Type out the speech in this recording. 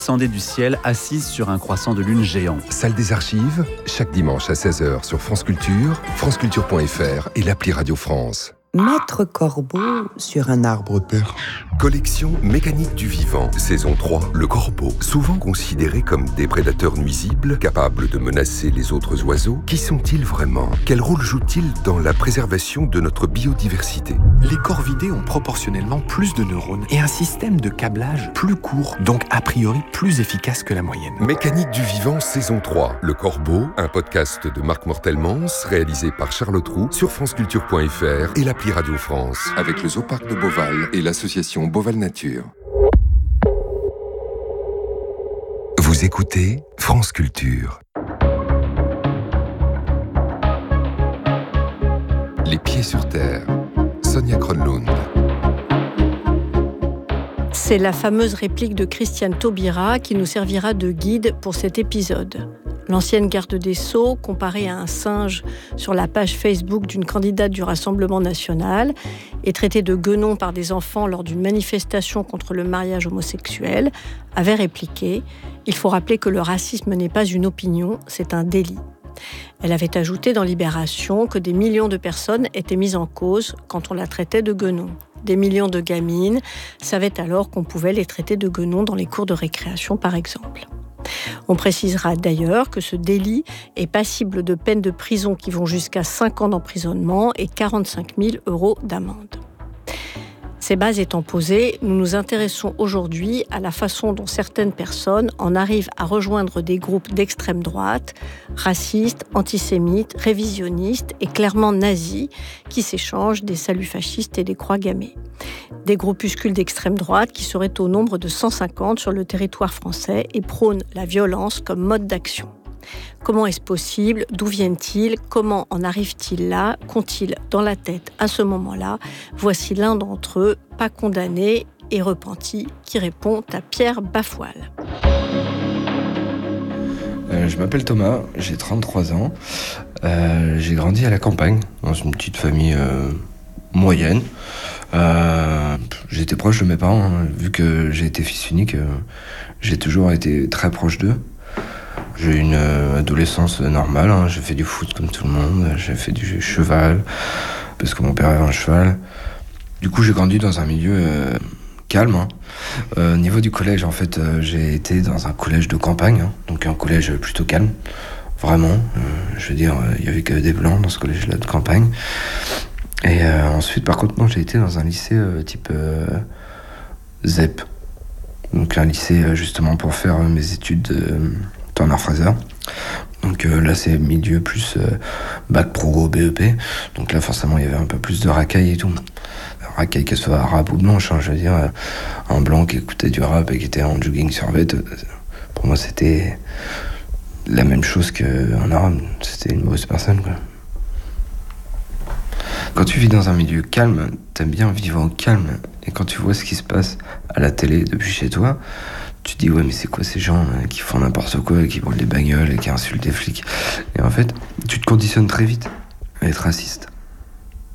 descendait du ciel, assise sur un croissant de lune géant. Salle des archives, chaque dimanche à 16h sur France Culture, franceculture.fr et l'appli Radio France. Maître Corbeau sur un arbre perché. Collection mécanique du vivant, saison 3, le corbeau. Souvent considérés comme des prédateurs nuisibles, capables de menacer les autres oiseaux, qui sont-ils vraiment ? Quel rôle jouent-ils dans la préservation de notre biodiversité ? Les corvidés ont proportionnellement plus de neurones et un système de câblage plus court, donc a priori plus efficace que la moyenne. Mécanique du vivant, saison 3, le corbeau, un podcast de Marc Mortelmans, réalisé par Charlotte Roux sur franceculture.fr et l'appli Radio France, avec le Zooparc de Beauval et l'association Beauval Nature. Vous écoutez France Culture. Les pieds sur terre. Sonia Kronlund. C'est la fameuse réplique de Christiane Taubira qui nous servira de guide pour cet épisode. L'ancienne garde des Sceaux, comparée à un singe sur la page Facebook d'une candidate du Rassemblement national et traitée de guenon par des enfants lors d'une manifestation contre le mariage homosexuel, avait répliqué « Il faut rappeler que le racisme n'est pas une opinion, c'est un délit ». Elle avait ajouté dans Libération que des millions de personnes étaient mises en cause quand on la traitait de guenon. Des millions de gamines savaient alors qu'on pouvait les traiter de guenon dans les cours de récréation, par exemple. On précisera d'ailleurs que ce délit est passible de peines de prison qui vont jusqu'à 5 ans d'emprisonnement et 45 000 € d'amende. Ces bases étant posées, nous nous intéressons aujourd'hui à la façon dont certaines personnes en arrivent à rejoindre des groupes d'extrême droite, racistes, antisémites, révisionnistes et clairement nazis, qui s'échangent des saluts fascistes et des croix gammées. Des groupuscules d'extrême droite qui seraient au nombre de 150 sur le territoire français et prônent la violence comme mode d'action. Comment est-ce possible ? D'où viennent-ils ? Comment en arrivent-ils là ? Qu'ont-ils dans la tête à ce moment-là ? Voici l'un d'entre eux, pas condamné et repenti, qui répond à Pierre Bafoile. Je m'appelle Thomas, j'ai 33 ans. J'ai grandi à la campagne, dans une petite famille moyenne. J'étais proche de mes parents, hein. Vu que j'ai été fils unique, j'ai toujours été très proche d'eux. J'ai eu une adolescence normale, hein. J'ai fait du foot comme tout le monde, j'ai fait du cheval, parce que mon père avait un cheval. Du coup, j'ai grandi dans un milieu calme, hein. Au niveau du collège, en fait, j'ai été dans un collège de campagne, hein, donc un collège plutôt calme, vraiment. Je veux dire, il n'y avait que des blancs dans ce collège-là de campagne. Et ensuite, par contre, non, j'ai été dans un lycée type ZEP. Donc un lycée justement pour faire mes études Turner-Fraser. Donc là, c'est milieu plus bac pro BEP. Donc là, forcément, il y avait un peu plus de racailles et tout. Racailles, qu'elle soit arabe ou blanche, hein, je veux dire, un blanc qui écoutait du rap et qui était en jogging survêt, pour moi, c'était la même chose qu'un arabe. C'était une mauvaise personne, quoi. Quand tu vis dans un milieu calme, t'aimes bien vivre au calme. Et quand tu vois ce qui se passe à la télé depuis chez toi, tu te dis ouais mais c'est quoi ces gens qui font n'importe quoi, qui brûlent des bagnoles et qui insultent des flics. Et en fait, tu te conditionnes très vite à être raciste.